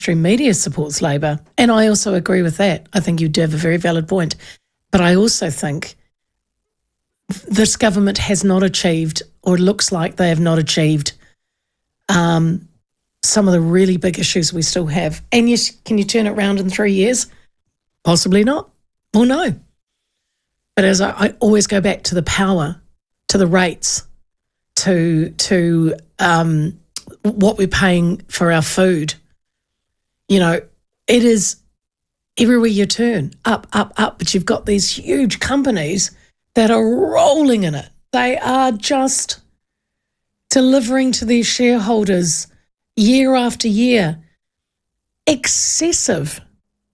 mainstream media supports Labor. And I also agree with that. I think you do have a very valid point. But I also think this government has not achieved, or looks like they have not achieved, some of the really big issues we still have. And yes, can you turn it around in 3 years? Possibly not. Well, no. But as I always go back to the power, to the rates, to what we're paying for our food. You know, it is everywhere you turn, up, up, up. But you've got these huge companies that are rolling in it. They are just delivering to their shareholders year after year excessive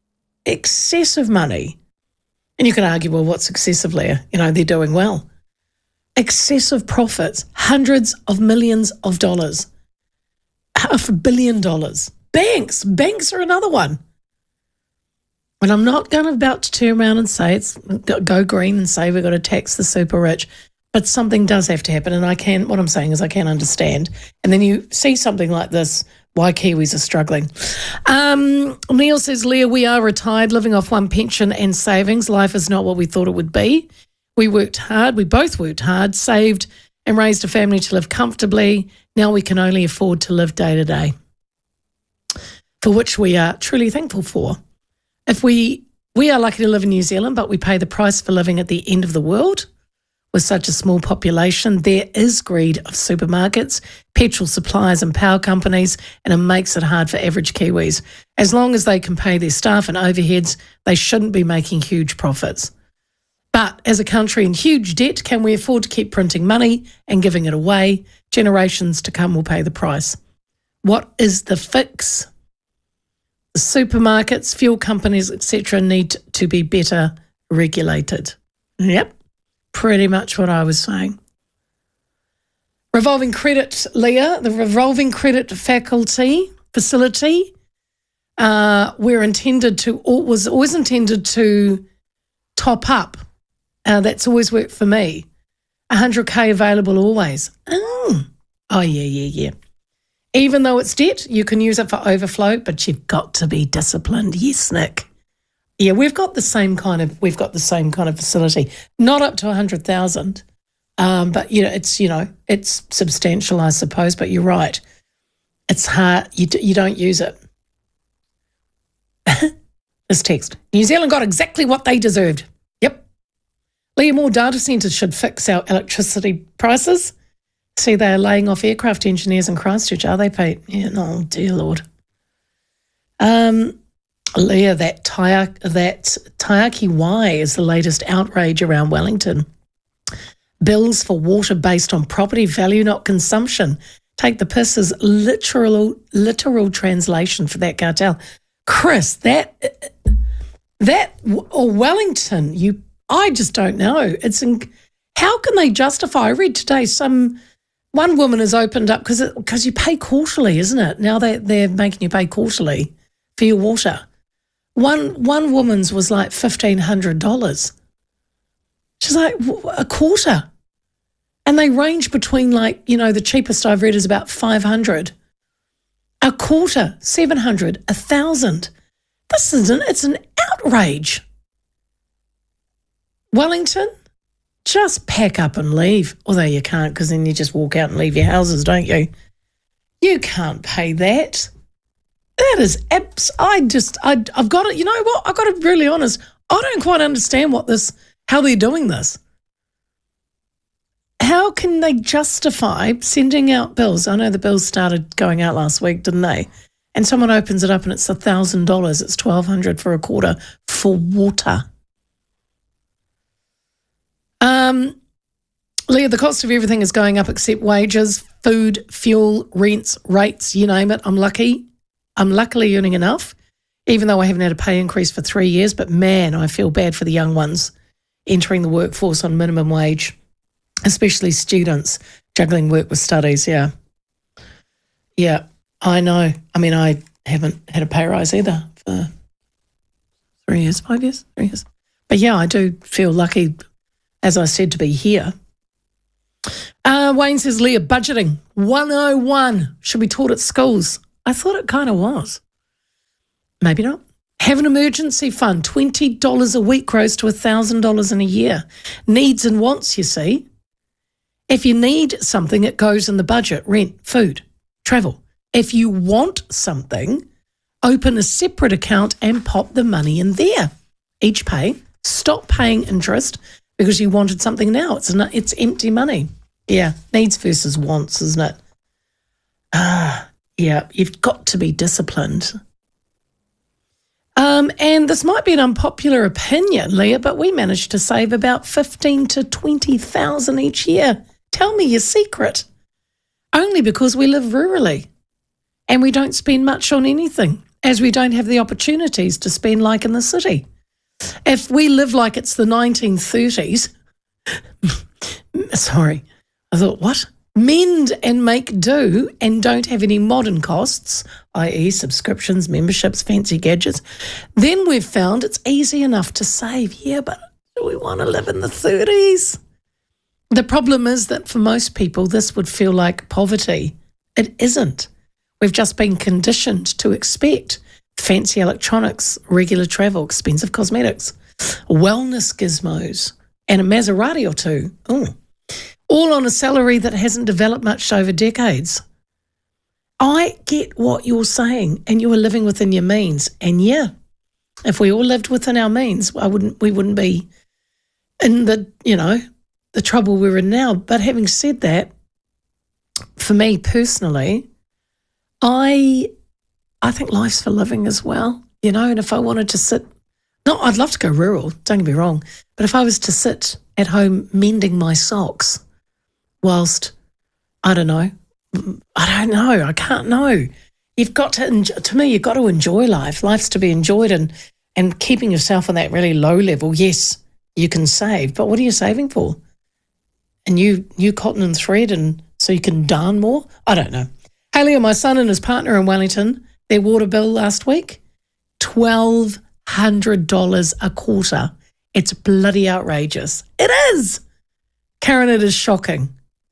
money. And you can argue, well, what's excessive, Leah? You know, they're doing well. Excessive profits, hundreds of millions of dollars, $500 million. Banks are another one. And I'm not about to turn around and say go green and say we've got to tax the super rich, but something does have to happen. And what I'm saying is I can understand. And then you see something like this, why Kiwis are struggling. Neil says, Leah, we are retired, living off one pension and savings. Life is not what we thought it would be. We worked hard. We both worked hard, saved and raised a family to live comfortably. Now we can only afford to live day to day, for which we are truly thankful for. If we are lucky to live in New Zealand, but we pay the price for living at the end of the world. With such a small population, there is greed of supermarkets, petrol suppliers and power companies, and it makes it hard for average Kiwis. As long as they can pay their staff and overheads, they shouldn't be making huge profits. But as a country in huge debt, can we afford to keep printing money and giving it away? Generations to come will pay the price. What is the fix? The supermarkets, fuel companies, etc. need to be better regulated. Yep, pretty much what I was saying. Revolving credit, Leah, the revolving credit facility was always intended to top up. That's always worked for me. 100K available always. Oh, yeah. Even though it's debt, you can use it for overflow, but you've got to be disciplined. Yes, Nick. Yeah, we've got the same kind of facility. Not up to 100,000, but it's substantial, I suppose. But you're right. It's hard. You don't use it. This text: New Zealand got exactly what they deserved. Yep. Leah, more data centres should fix our electricity prices. See, they're laying off aircraft engineers in Christchurch. Are they, Pete? Yeah, no, dear Lord. Leah, that Taiyaki Y is the latest outrage around Wellington. Bills for water based on property value, not consumption. Take the piss is literal translation for that cartel. Chris, Wellington, I just don't know. How can they justify? I read today one woman has opened up because you pay quarterly, isn't it? Now they're making you pay quarterly for your water. One woman's was like $1,500. She's like, a quarter. And they range between the cheapest I've read is about 500. A quarter, 700, 1,000. It's an outrage. Wellington, just pack up and leave. Although you can't, because then you just walk out and leave your houses, don't you? You can't pay that. That is I've got it. You know what? I've got to be really honest. I don't quite understand how they're doing this. How can they justify sending out bills? I know the bills started going out last week, didn't they? And someone opens it up and it's $1,000. It's $1,200 for a quarter for water. Leah, the cost of everything is going up except wages, food, fuel, rents, rates, you name it. I'm lucky. I'm luckily earning enough, even though I haven't had a pay increase for 3 years. But man, I feel bad for the young ones entering the workforce on minimum wage, especially students juggling work with studies. Yeah. Yeah, I know. I mean, I haven't had a pay rise either for 3 years, 5 years, 3 years. But yeah, I do feel lucky, as I said, to be here. Wayne says, Leah, budgeting 101 should be taught at schools. I thought it kind of was. Maybe not. Have an emergency fund. $20 a week grows to $1,000 in a year. Needs and wants, you see. If you need something, it goes in the budget. Rent, food, travel. If you want something, open a separate account and pop the money in there. Each pay. Stop paying interest because you wanted something now. It's empty money. Yeah, needs versus wants, isn't it? Yeah, you've got to be disciplined. And this might be an unpopular opinion, Leah, but we managed to save about 15 to 20,000 each year. Tell me your secret. Only because we live rurally and we don't spend much on anything, as we don't have the opportunities to spend like in the city. If we live like it's the 1930s, sorry, I thought, what? Mend and make do and don't have any modern costs, i.e. subscriptions, memberships, fancy gadgets, then we've found it's easy enough to save. Yeah, but do we want to live in the 30s? The problem is that for most people, this would feel like poverty. It isn't. We've just been conditioned to expect fancy electronics, regular travel, expensive cosmetics, wellness gizmos, and a Maserati or two. All on a salary that hasn't developed much over decades. I get what you're saying, and you are living within your means. And yeah, if we all lived within our means, we wouldn't be in the trouble we're in now. But having said that, for me personally, I think life's for living as well, and if I wanted to sit, I'd love to go rural, don't get me wrong, but if I was to sit at home mending my socks whilst, I can't know. You've got to me, you've got to enjoy life. Life's to be enjoyed, and keeping yourself on that really low level, yes, you can save, but what are you saving for? A new cotton and thread, and so you can darn more? I don't know. Haley, my son and his partner in Wellington, their water bill last week, $1,200 a quarter. It's bloody outrageous. It is. Karen, it is shocking.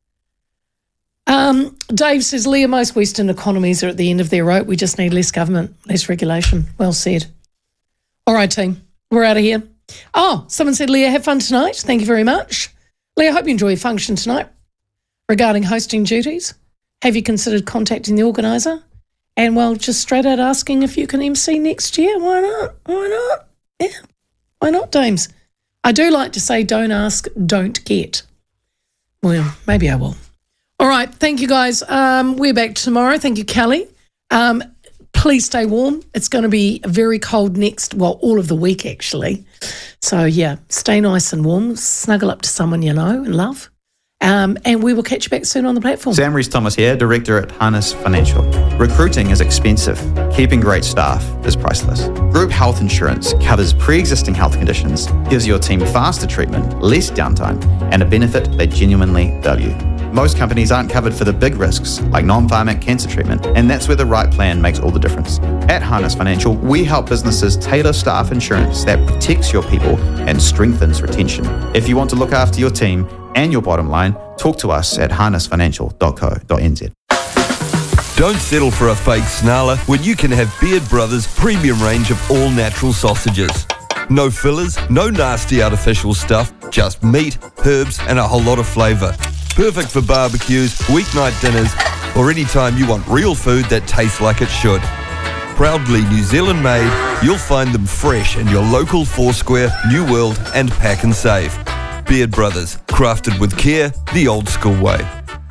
Dave says, Leah, most Western economies are at the end of their rope. We just need less government, less regulation. Well said. All right, team, we're out of here. Oh, someone said, Leah, have fun tonight. Thank you very much. Leah, I hope you enjoy your function tonight. Regarding hosting duties, have you considered contacting the organiser? And, well, just straight out asking if you can MC next year. Why not? Why not? Yeah, why not, dames? I do like to say don't ask, don't get. Well, maybe I will. All right, thank you, guys. We're back tomorrow. Thank you, Kelly. Please stay warm. It's going to be very cold all of the week, actually. So, yeah, stay nice and warm. Snuggle up to someone you know and love. And we will catch you back soon on the platform. Sam Rees-Thomas here, Director at Harness Financial. Recruiting is expensive. Keeping great staff is priceless. Group health insurance covers pre-existing health conditions, gives your team faster treatment, less downtime, and a benefit they genuinely value. Most companies aren't covered for the big risks like non-pharmac cancer treatment, and that's where the right plan makes all the difference. At Harness Financial, we help businesses tailor staff insurance that protects your people and strengthens retention. If you want to look after your team and your bottom line, talk to us at harnessfinancial.co.nz. Don't settle for a fake snarler when you can have Beard Brothers' premium range of all-natural sausages. No fillers, no nasty artificial stuff, just meat, herbs and a whole lot of flavour. Perfect for barbecues, weeknight dinners, or any time you want real food that tastes like it should. Proudly New Zealand made, you'll find them fresh in your local Foursquare, New World and Pack and Save. Beard Brothers, crafted with care, the old school way.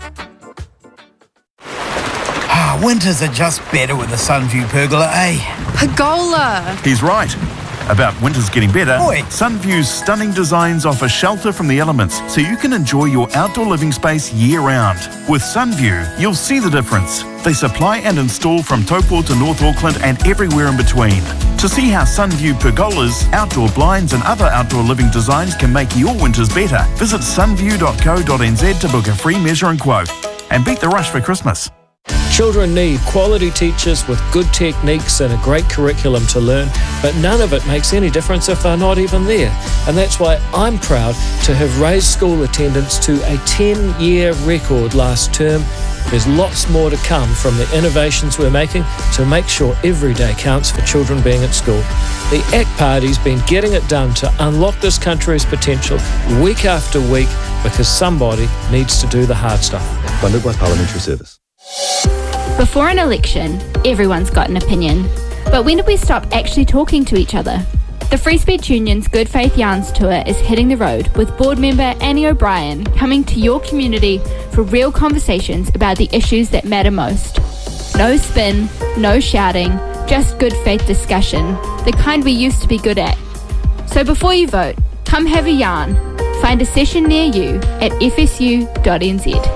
Winters are just better with a Sunview pergola, eh? Pergola! He's right. About winters getting better, Oi. Sunview's stunning designs offer shelter from the elements so you can enjoy your outdoor living space year-round. With Sunview, you'll see the difference. They supply and install from Taupo to North Auckland and everywhere in between. To see how Sunview pergolas, outdoor blinds and other outdoor living designs can make your winters better, visit sunview.co.nz to book a free measure and quote. And beat the rush for Christmas. Children need quality teachers with good techniques and a great curriculum to learn, but none of it makes any difference if they're not even there. And that's why I'm proud to have raised school attendance to a 10-year record last term. There's lots more to come from the innovations we're making to make sure every day counts for children being at school. The ACT Party's been getting it done to unlock this country's potential week after week because somebody needs to do the hard stuff. Funded by Parliamentary Service. Before an election, everyone's got an opinion. But when did we stop actually talking to each other? The Free Speech Union's Good Faith Yarns Tour is hitting the road with board member Annie O'Brien coming to your community for real conversations about the issues that matter most. No spin, no shouting, just good faith discussion, the kind we used to be good at. So before you vote, come have a yarn. Find a session near you at fsu.nz.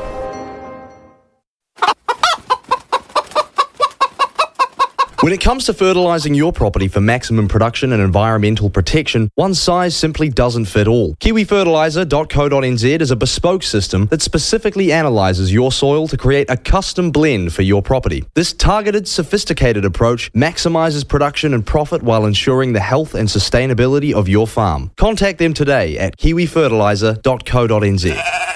When it comes to fertilising your property for maximum production and environmental protection, one size simply doesn't fit all. KiwiFertiliser.co.nz is a bespoke system that specifically analyses your soil to create a custom blend for your property. This targeted, sophisticated approach maximises production and profit while ensuring the health and sustainability of your farm. Contact them today at KiwiFertiliser.co.nz.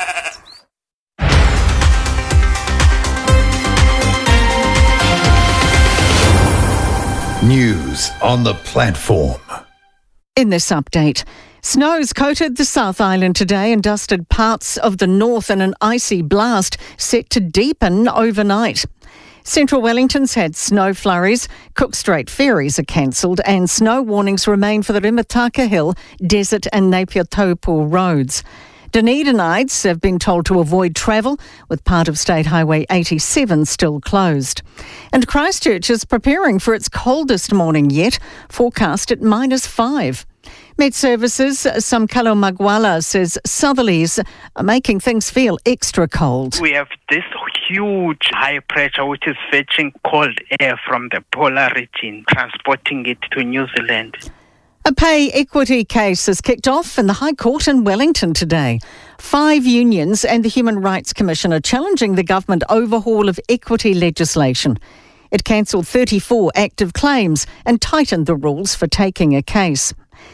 News on the platform. In this update, snows coated the South Island today and dusted parts of the north in an icy blast set to deepen overnight. Central Wellington's had snow flurries, Cook Strait ferries are cancelled and snow warnings remain for the Rimataka Hill, Desert and Napier Taupo roads. Dunedinites have been told to avoid travel, with part of State Highway 87 still closed. And Christchurch is preparing for its coldest morning yet, forecast at -5. Met Services, Samkalo Magwala says southerlies are making things feel extra cold. We have this huge high pressure which is fetching cold air from the polar region, transporting it to New Zealand. A pay equity case has kicked off in the High Court in Wellington today. 5 unions and the Human Rights Commission are challenging the government overhaul of equity legislation. It cancelled 34 active claims and tightened the rules for taking a case.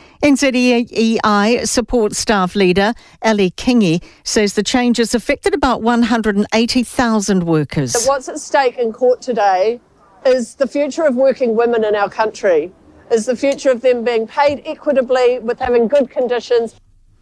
NZEI support staff leader Ali Kingi says the changes affected about 180,000 workers. What's at stake in court today is the future of working women in our country, is the future of them being paid equitably with having good conditions.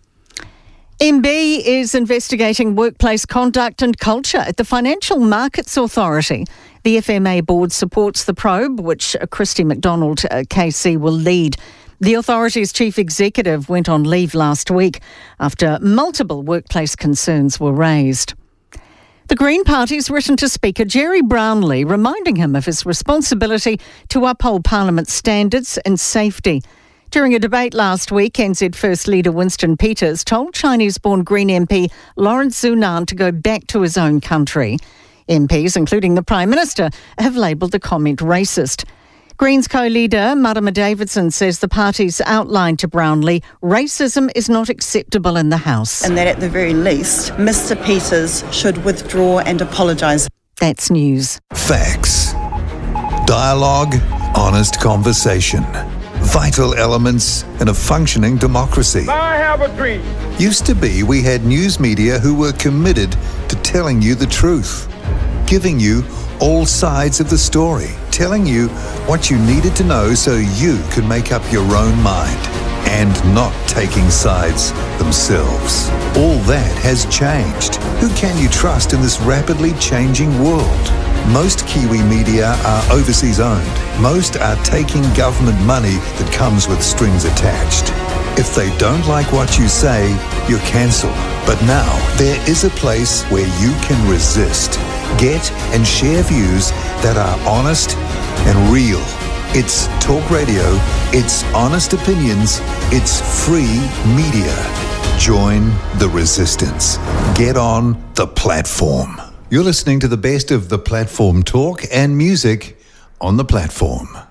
MB is investigating workplace conduct and culture at the Financial Markets Authority. The FMA board supports the probe, which Christy McDonald KC will lead. The authority's chief executive went on leave last week after multiple workplace concerns were raised. The Green Party's written to Speaker Jerry Brownlee, reminding him of his responsibility to uphold Parliament's standards and safety. During a debate last week, NZ First Leader Winston Peters told Chinese-born Green MP Lawrence Zunan to go back to his own country. MPs, including the Prime Minister, have labelled the comment racist. Greens co-leader Marama Davidson says the party's outlined to Brownlee racism is not acceptable in the House. And that at the very least, Mr Peters should withdraw and apologise. That's news. Facts. Dialogue. Honest conversation. Vital elements in a functioning democracy. I have a dream. Used to be we had news media who were committed to telling you the truth, giving you all sides of the story, telling you what you needed to know so you could make up your own mind, and not taking sides themselves. All that has changed. Who can you trust in this rapidly changing world? Most Kiwi media are overseas owned. Most are taking government money that comes with strings attached. If they don't like what you say, you're cancelled. But now, there is a place where you can resist. Get and share views that are honest and real. It's talk radio, it's honest opinions, it's free media. Join the resistance. Get on the platform. You're listening to the best of the platform talk and music on the platform.